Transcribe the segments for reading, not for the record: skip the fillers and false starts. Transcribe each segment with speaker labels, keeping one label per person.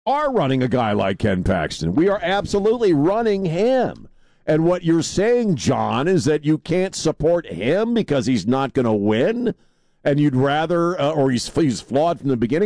Speaker 1: are running a guy like Ken Paxton. We are absolutely running him. And what you're saying, John, is that you can't support him because he's not going to win, and you'd rather, or he's flawed from the beginning.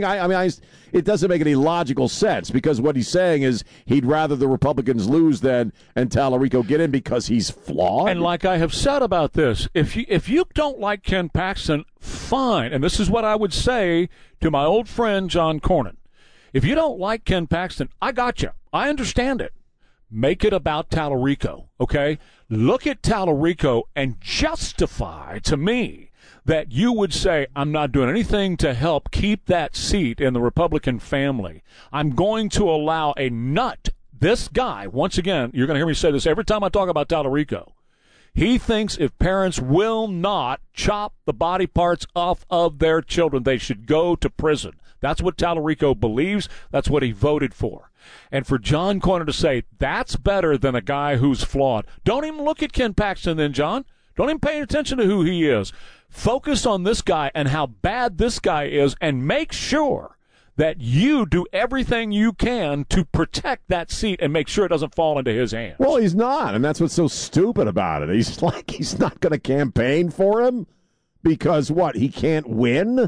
Speaker 1: It doesn't make any logical sense, because what he's saying is he'd rather the Republicans lose and Tallarico get in because he's flawed.
Speaker 2: And like I have said about this, if you don't like Ken Paxton, fine. And this is what I would say to my old friend John Cornyn. If you don't like Ken Paxton, I got you. I understand it. Make it about Tallarico, okay? Look at Tallarico and justify to me that you would say, I'm not doing anything to help keep that seat in the Republican family. I'm going to allow a nut, this guy, once again, you're going to hear me say this every time I talk about Tallarico. He thinks if parents will not chop the body parts off of their children, they should go to prison. That's what Tallarico believes. That's what he voted for. And for John Cornyn to say that's better than a guy who's flawed. Don't even look at Ken Paxton then, John. Don't even pay attention to who he is. Focus on this guy and how bad this guy is, and make sure that you do everything you can to protect that seat and make sure it doesn't fall into his hands.
Speaker 1: Well, he's not, and that's what's so stupid about it. He's not going to campaign for him because, what, he can't win?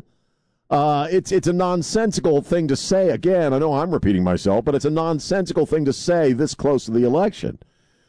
Speaker 1: It's a nonsensical thing to say. Again, I know I'm repeating myself, but it's a nonsensical thing to say this close to the election,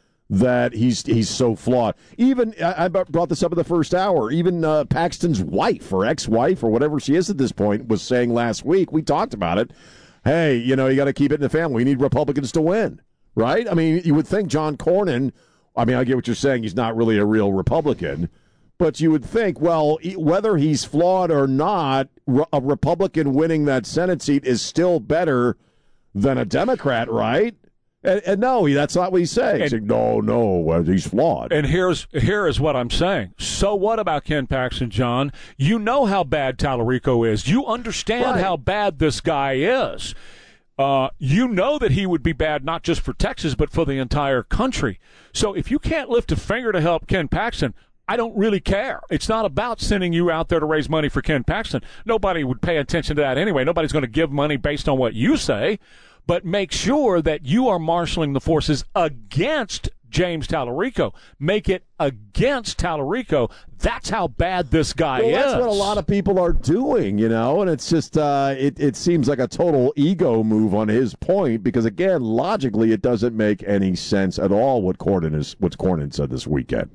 Speaker 1: that he's so flawed. Even, I brought this up in the first hour, even Paxton's wife or ex-wife or whatever she is at this point was saying last week, we talked about it, hey, you got to keep it in the family. We need Republicans to win, right? I mean, you would think John Cornyn, I get what you're saying, he's not really a real Republican, but you would think, well, whether he's flawed or not, a Republican winning that Senate seat is still better than a Democrat, right? And no, that's not what he's saying. He's saying, no, he's flawed.
Speaker 2: And here is what I'm saying. So what about Ken Paxton, John? You know how bad Tallarico is. You understand how bad this guy is. You know that he would be bad not just for Texas, but for the entire country. So if you can't lift a finger to help Ken Paxton, I don't really care. It's not about sending you out there to raise money for Ken Paxton. Nobody would pay attention to that anyway. Nobody's going to give money based on what you say. But make sure that you are marshaling the forces against James Tallarico. Make it against Tallarico. That's how bad this guy is.
Speaker 1: That's what a lot of people are doing, and it's just it seems like a total ego move on his point because, again, logically it doesn't make any sense at all what Cornyn said this weekend.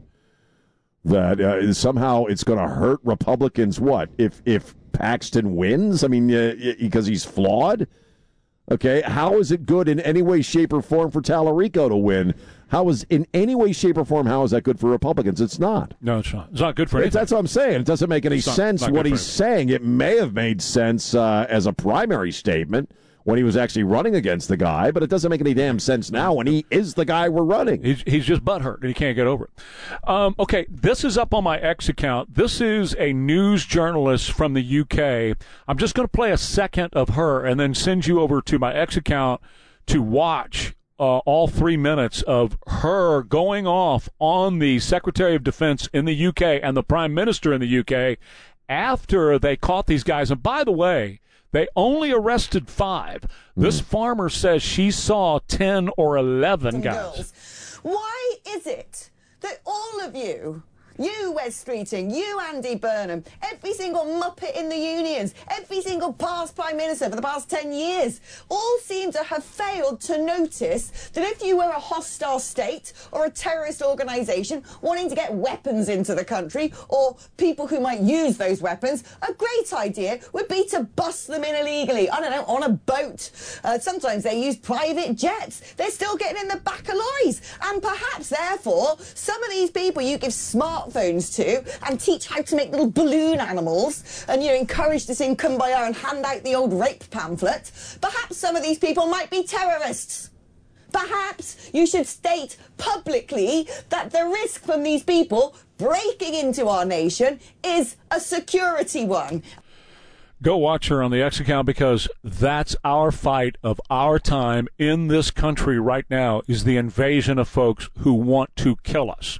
Speaker 1: That somehow it's going to hurt Republicans. What if Paxton wins? Because he's flawed. Okay, how is it good in any way, shape, or form for Tallarico to win? How is that good for Republicans? It's not.
Speaker 2: No, it's not. It's not good for anything.
Speaker 1: That's what I'm saying. It doesn't make any sense what he's saying. It may have made sense as a primary statement when he was actually running against the guy, but it doesn't make any damn sense now when he is the guy we're running.
Speaker 2: He's just butthurt, and he can't get over it. Okay, this is up on my X account. This is a news journalist from the UK. I'm just going to play a second of her and then send you over to my X account to watch all 3 minutes of her going off on the Secretary of Defense in the UK and the Prime Minister in the UK after they caught these guys. And by the way, they only arrested 5. This farmer says she saw 10 or 11 guys.
Speaker 3: Why is it that all of you, Wes Streeting, you, Andy Burnham, every single muppet in the unions, every single past Prime Minister for the past 10 years, all seem to have failed to notice that if you were a hostile state or a terrorist organisation wanting to get weapons into the country, or people who might use those weapons, a great idea would be to bust them in illegally, I don't know, on a boat. Sometimes they use private jets. They're still getting in the back of lorries. And perhaps, therefore, some of these people you give smartphones to and teach how to make little balloon animals and, encourage to sing Kumbaya and hand out the old rape pamphlet. Perhaps some of these people might be terrorists. Perhaps you should state publicly that the risk from these people breaking into our nation is a security one.
Speaker 2: Go watch her on the X account, because that's our fight of our time in this country right now, is the invasion of folks who want to kill us.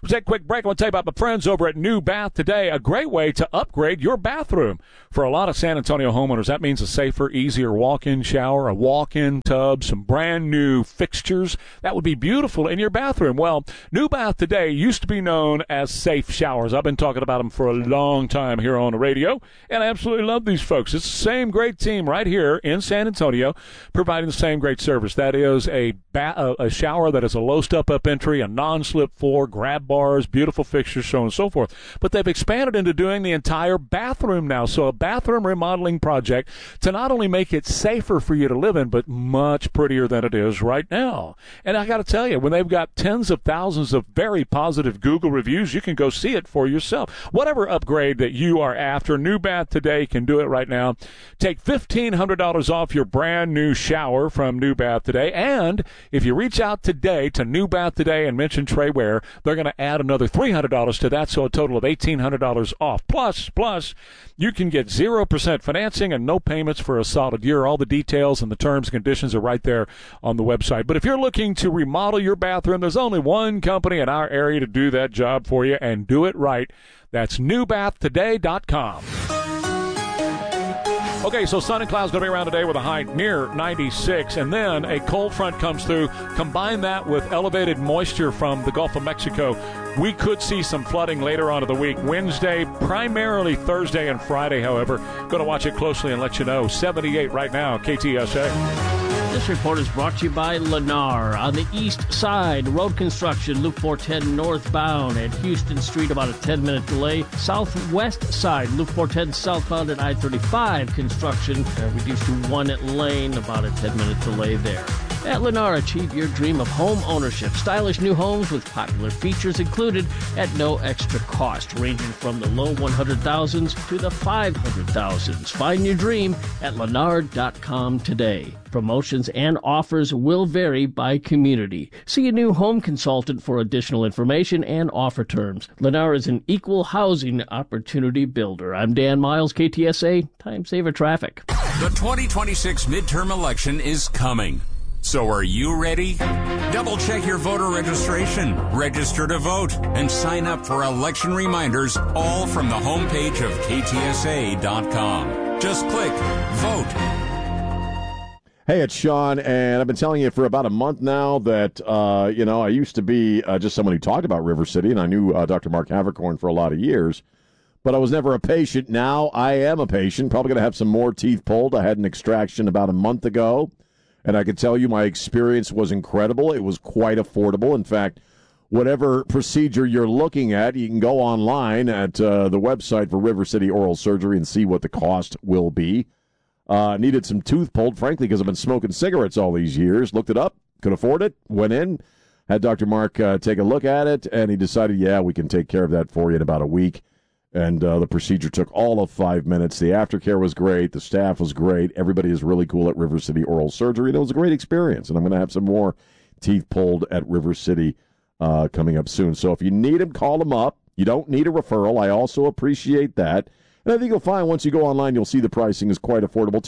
Speaker 2: We'll take a quick break. I want to tell you about my friends over at New Bath Today, a great way to upgrade your bathroom. For a lot of San Antonio homeowners, that means a safer, easier walk-in shower, a walk-in tub, some brand new fixtures. That would be beautiful in your bathroom. Well, New Bath Today used to be known as Safe Showers. I've been talking about them for a long time here on the radio, and I absolutely love these folks. It's the same great team right here in San Antonio providing the same great service. That is a shower that is a low step-up entry, a non-slip floor, grab bars, beautiful fixtures, so on and so forth. But they've expanded into doing the entire bathroom now. So a bathroom remodeling project to not only make it safer for you to live in, but much prettier than it is right now. And I got to tell you, when they've got tens of thousands of very positive Google reviews, you can go see it for yourself. Whatever upgrade that you are after, New Bath Today can do it right now. Take $1,500 off your brand new shower from New Bath Today. And if you reach out today to New Bath Today and mention Trey Ware, they're going to add another $300 to that, so a total of $1,800 off. Plus, you can get 0% financing and no payments for a solid year. All the details and the terms and conditions are right there on the website. But if you're looking to remodel your bathroom, there's only one company in our area to do that job for you and do it right. That's newbathtoday.com. Okay, so sun and clouds going to be around today with a high near 96, and then a cold front comes through. Combine that with elevated moisture from the Gulf of Mexico. We could see some flooding later on in the week. Wednesday, primarily Thursday and Friday, however. Going to watch it closely and let you know. 78 right now, KTSA.
Speaker 4: This report is brought to you by Lennar. On the east side, road construction, Loop 410 northbound at Houston Street, about a 10-minute delay. Southwest side, Loop 410 southbound at I-35, construction reduced to one lane, about a 10-minute delay there. At Lennar, achieve your dream of home ownership. Stylish new homes with popular features included at no extra cost, ranging from the low 100,000s to the 500,000s. Find your dream at Lennar.com today. Promotions and offers will vary by community. See a new home consultant for additional information and offer terms. Lennar is an equal housing opportunity builder. I'm Dan Miles, KTSA, Time Saver Traffic.
Speaker 5: The 2026 midterm election is coming. So are you ready? Double-check your voter registration, register to vote, and sign up for election reminders, all from the homepage of KTSA.com. Just click Vote.
Speaker 1: Hey, it's Sean, and I've been telling you for about a month now that, I used to be just someone who talked about River City, and I knew Dr. Mark Havercorn for a lot of years, but I was never a patient. Now I am a patient, probably going to have some more teeth pulled. I had an extraction about a month ago. And I can tell you my experience was incredible. It was quite affordable. In fact, whatever procedure you're looking at, you can go online at the website for River City Oral Surgery and see what the cost will be. Needed some tooth pulled, frankly, because I've been smoking cigarettes all these years. Looked it up, could afford it, went in, had Dr. Mark take a look at it, and he decided, we can take care of that for you in about a week. And the procedure took all of 5 minutes. The aftercare was great. The staff was great. Everybody is really cool at River City Oral Surgery. And it was a great experience. And I'm going to have some more teeth pulled at River City coming up soon. So if you need them, call them up. You don't need a referral. I also appreciate that. And I think you'll find once you go online, you'll see the pricing is quite affordable.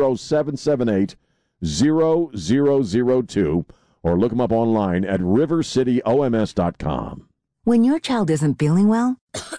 Speaker 1: 210-778-0002. Or look them up online at rivercityoms.com.
Speaker 6: When your child isn't feeling well,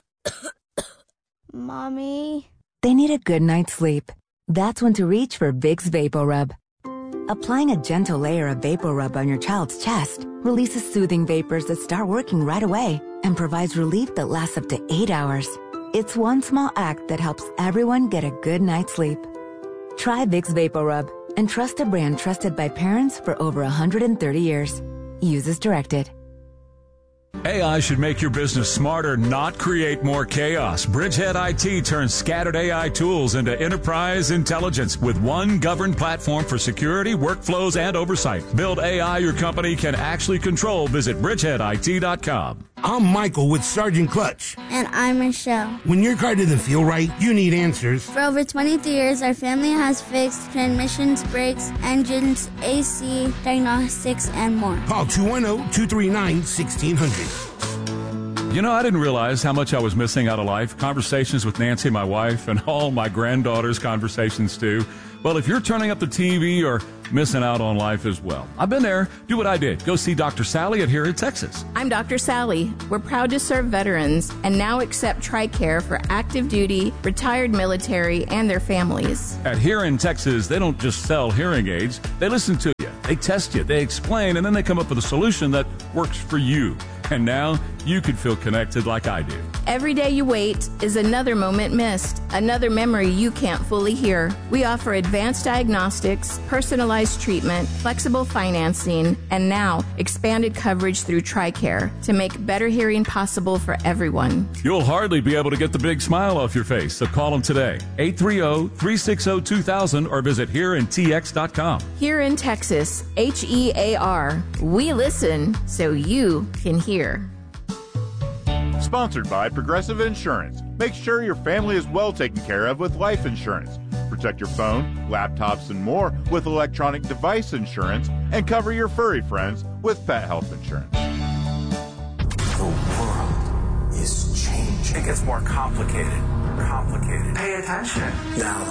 Speaker 7: Mommy,
Speaker 6: they need a good night's sleep. That's when to reach for Vicks VapoRub. Applying a gentle layer of VapoRub on your child's chest releases soothing vapors that start working right away and provides relief that lasts up to 8 hours. It's one small act that helps everyone get a good night's sleep. Try Vicks VapoRub and trust a brand trusted by parents for over 130 years. Use as directed.
Speaker 8: AI should make your business smarter, not create more chaos. Bridgehead IT turns scattered AI tools into enterprise intelligence with one governed platform for security, workflows, and oversight. Build AI your company can actually control. Visit bridgeheadit.com.
Speaker 9: I'm Michael with Sergeant Clutch.
Speaker 7: And I'm Michelle.
Speaker 9: When your car doesn't feel right, you need answers.
Speaker 7: For over 23 years, our family has fixed transmissions, brakes, engines, AC, diagnostics, and more.
Speaker 9: Call 210-239-1600.
Speaker 8: You know, I didn't realize how much I was missing out of life. Conversations with Nancy, my wife, and all my granddaughter's conversations, too. Well, if you're turning up the TV or missing out on life as well, I've been there. Do what I did. Go see Dr. Sally at Here in Texas.
Speaker 10: I'm Dr. Sally. We're proud to serve veterans and now accept TRICARE for active duty, retired military, and their families.
Speaker 8: At Here in Texas, they don't just sell hearing aids. They listen to you. They test you. They explain, and then they come up with a solution that works for you. And now you can feel connected like I do.
Speaker 10: Every day you wait is another moment missed, another memory you can't fully hear. We offer advanced diagnostics, personalized treatment, flexible financing, and now expanded coverage through TRICARE to make better hearing possible for everyone.
Speaker 8: You'll hardly be able to get the big smile off your face, so call them today. 830-360-2000 or visit hereintx.com.
Speaker 10: Here in Texas, HEAR. We listen so you can hear.
Speaker 11: Sponsored by Progressive Insurance. Make sure your family is well taken care of with life insurance. Protect your phone, laptops, and more with electronic device insurance, and cover your furry friends with pet health insurance.
Speaker 12: The world is changing. It gets more complicated. Pay attention. Now